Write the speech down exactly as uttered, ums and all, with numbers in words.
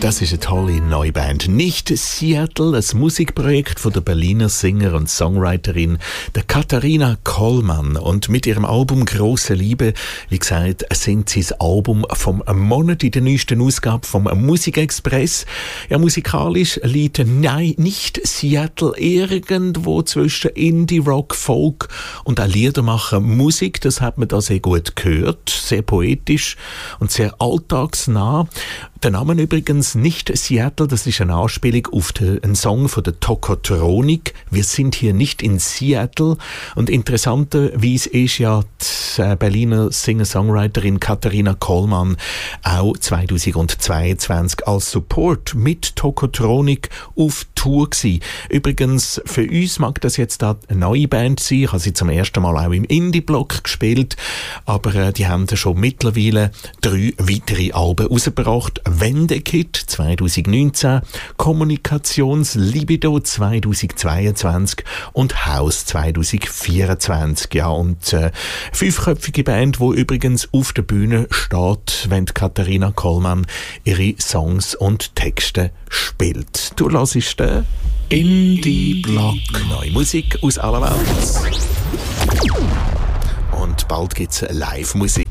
Das ist eine tolle neue Band. Nicht Seattle, ein Musikprojekt von der Berliner Singer und Songwriterin der Katharina Kollmann. Und mit ihrem Album «Grosse Liebe», wie gesagt, sind sie das Album vom Monat in der neuesten Ausgabe vom Musikexpress. Ja, musikalisch liegt nein, nicht Seattle irgendwo zwischen Indie, Rock, Folk und auch Liedermacher Musik. Das hat man da sehr gut gehört, sehr poetisch und sehr alltagsnah. Der Name übrigens nicht Seattle, das ist eine Anspielung auf den, einen Song von der Tokotronik. Wir sind hier nicht in Seattle. Und interessanterweise ist ja die Berliner Singer-Songwriterin Katharina Kollmann auch zweitausendzweiundzwanzig als Support mit Tokotronik auf Tour gewesen. Übrigens, für uns mag das jetzt da eine neue Band sein. Ich habe sie zum ersten Mal auch im Indie-Block gespielt. Aber äh, die haben schon mittlerweile drei weitere Alben rausgebracht. Wendekit zweitausendneunzehn, Kommunikationslibido zweitausendzweiundzwanzig und Haus zweitausendvierundzwanzig. Ja, und äh, fünfköpfige Band, wo übrigens auf der Bühne steht, wenn Katharina Kollmann ihre Songs und Texte spielt. Du hörst den Indie-Block. Neue Musik aus aller Welt. Und bald gibt's Live-Musik.